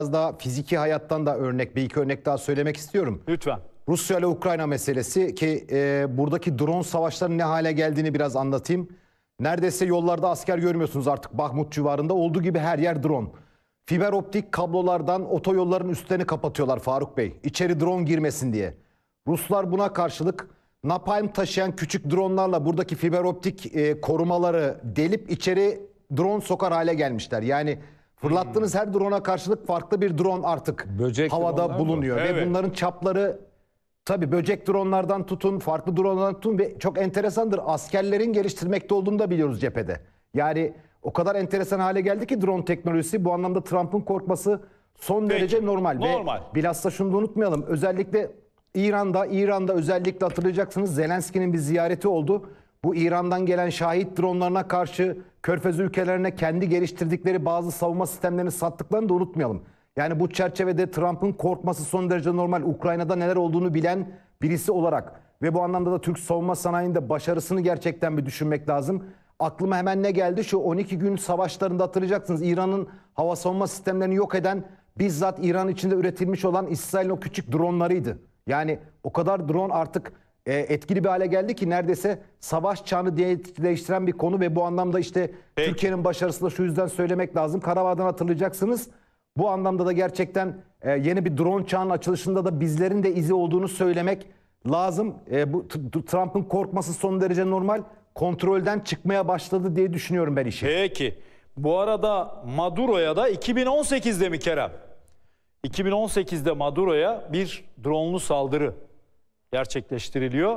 Biraz daha fiziki hayattan da bir iki örnek daha söylemek istiyorum. Lütfen. Rusya ile Ukrayna meselesi ki buradaki drone savaşlarının ne hale geldiğini biraz anlatayım. Neredeyse yollarda asker görmüyorsunuz artık Bahmut civarında. Olduğu gibi her yer drone. Fiber optik kablolardan otoyolların üstlerini kapatıyorlar Faruk Bey. İçeri drone girmesin diye. Ruslar buna karşılık napalm taşıyan küçük dronlarla buradaki fiber optik korumaları delip içeri drone sokar hale gelmişler. Yani fırlattığınız her drone'a karşılık farklı bir drone artık Böcek havada bulunuyor. Evet. Ve bunların çapları tabii böcek dronlardan tutun, farklı dronlardan tutun ve çok enteresandır. Askerlerin geliştirmekte olduğunu da biliyoruz cephede. Yani o kadar enteresan hale geldi ki drone teknolojisi, bu anlamda Trump'ın korkması son derece normal. Normal. Ve bilhassa şunu da unutmayalım. Özellikle İran'da özellikle hatırlayacaksınız Zelenski'nin bir ziyareti oldu. Bu İran'dan gelen şahit dronlarına karşı Körfez ülkelerine kendi geliştirdikleri bazı savunma sistemlerini sattıklarını da unutmayalım. Yani bu çerçevede Trump'ın korkması son derece normal. Ukrayna'da neler olduğunu bilen birisi olarak ve bu anlamda da Türk savunma sanayinde başarısını gerçekten bir düşünmek lazım. Aklıma hemen ne geldi? Şu 12 gün savaşlarında hatırlayacaksınız. İran'ın hava savunma sistemlerini yok eden bizzat İran içinde üretilmiş olan İsrail'in o küçük dronlarıydı. Yani o kadar drone artık etkili bir hale geldi ki neredeyse savaş çağını değiştiren bir konu ve bu anlamda işte Türkiye'nin başarısını da şu yüzden söylemek lazım. Karabağ'dan hatırlayacaksınız. Bu anlamda da gerçekten yeni bir drone çağının açılışında da bizlerin de izi olduğunu söylemek lazım. Bu Trump'ın korkması son derece normal. Kontrolden çıkmaya başladı diye düşünüyorum ben işi. Peki. Bu arada Maduro'ya da 2018'de mi Kerem? 2018'de Maduro'ya bir dronlu saldırı gerçekleştiriliyor.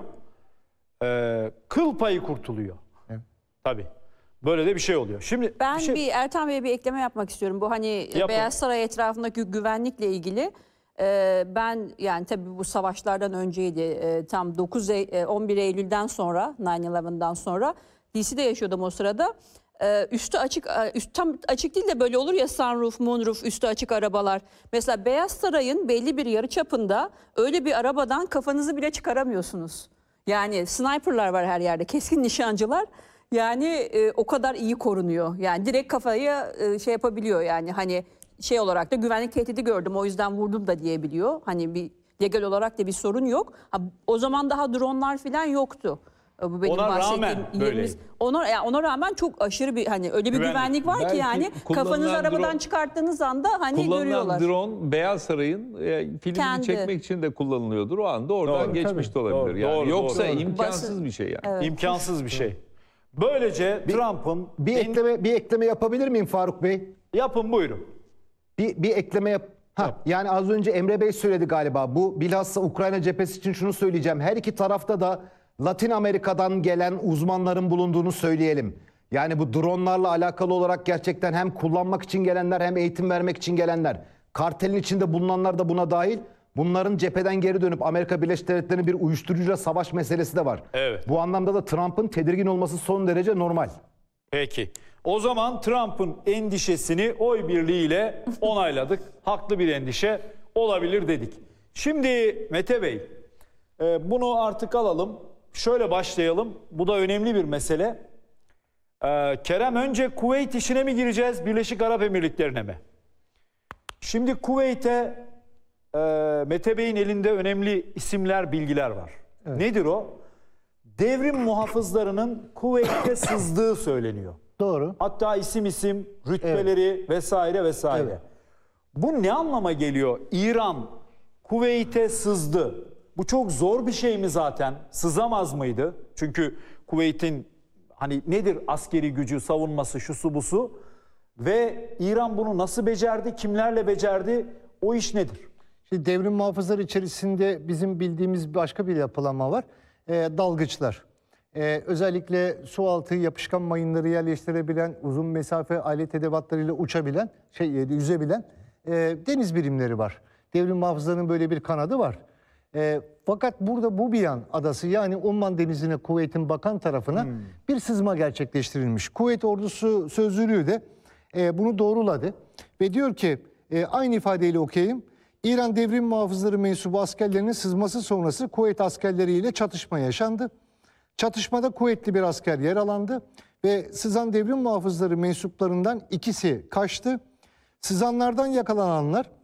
Kıl payı kurtuluyor. Evet. Tabii. Böyle de bir şey oluyor. Şimdi ben bir Ertan Bey'e bir ekleme yapmak istiyorum. Bu hani Beyaz Saray etrafındaki güvenlikle ilgili. Ben yani tabii bu savaşlardan önceydi. Tam 11 Eylül'den sonra 9/11'dan sonra DC'de yaşıyordum o sırada. Üstü açık, tam açık değil de böyle olur ya, sunroof, moonroof, üstü açık arabalar. Mesela Beyaz Saray'ın belli bir yarıçapında öyle bir arabadan kafanızı bile çıkaramıyorsunuz. Yani sniperlar var her yerde, keskin nişancılar. Yani o kadar iyi korunuyor. Yani direkt kafaya şey yapabiliyor yani, hani şey olarak da güvenlik tehdidi gördüm o yüzden vurdum da diyebiliyor. Hani bir legal olarak da bir sorun yok. O zaman daha dronlar falan yoktu. Bu benim ona rağmen böyle. Ona rağmen çok aşırı bir hani öyle bir güvenlik var ki yani kafanızı arabadan çıkarttığınız anda hani görüyorlar. Drone Beyaz Saray'ın filmini çekmek için de kullanılıyordur. O anda oradan geçmiş de olabilir. Yani doğru, yoksa imkansız bir şey yani. Evet. İmkansız bir şey. Böylece Trump'ın Bir ekleme yapabilir miyim Faruk Bey? yapın buyurun. Bir ekleme yap. Yani az önce Emre Bey söyledi galiba. Bu bilhassa Ukrayna cephesi için şunu söyleyeceğim. Her iki tarafta da Latin Amerika'dan gelen uzmanların bulunduğunu söyleyelim. Yani bu dronlarla alakalı olarak gerçekten hem kullanmak için gelenler hem eğitim vermek için gelenler. Kartelin içinde bulunanlar da buna dahil. Bunların cepheden geri dönüp Amerika Birleşik Devletleri'nin bir uyuşturucuyla savaş meselesi de var. Evet. Bu anlamda da Trump'ın tedirgin olması son derece normal. Peki. O zaman Trump'ın endişesini oy birliğiyle onayladık. Haklı bir endişe olabilir dedik. Şimdi Mete Bey, bunu artık alalım. Şöyle başlayalım. Bu da önemli bir mesele. Kerem, önce Kuveyt işine mi gireceğiz, Birleşik Arap Emirlikleri'ne mi? Şimdi Kuveyt'e Mete Bey'in elinde önemli isimler, bilgiler var. Evet. Nedir o? Devrim muhafızlarının Kuveyt'e sızdığı söyleniyor. Doğru. Hatta isim rütbeleri vesaire vesaire. Evet. Bu ne anlama geliyor? İran Kuveyt'e sızdı. Bu çok zor bir şey mi zaten? Sızamaz mıydı? Çünkü Kuveyt'in hani nedir askeri gücü, savunması, şusu busu. Ve İran bunu nasıl becerdi? Kimlerle becerdi? O iş nedir? Şimdi devrim muhafızları içerisinde bizim bildiğimiz başka bir yapılanma var. Dalgıçlar. Özellikle su altı yapışkan mayınları yerleştirebilen, uzun mesafe alet edevatlarıyla uçabilen, yüzebilen deniz birimleri var. Devrim muhafızlarının böyle bir kanadı var. Fakat burada Bubiyan adası, yani Umman Denizi'ne Kuveyt'in bakan tarafına bir sızma gerçekleştirilmiş. Kuveyt ordusu sözcülüğü de bunu doğruladı ve diyor ki aynı ifadeyle okuyayım. İran devrim muhafızları mensubu askerlerinin sızması sonrası Kuveyt askerleriyle çatışma yaşandı. Çatışmada Kuveytli bir asker yaralandı ve sızan devrim muhafızları mensuplarından ikisi kaçtı. sızanlardan yakalananlar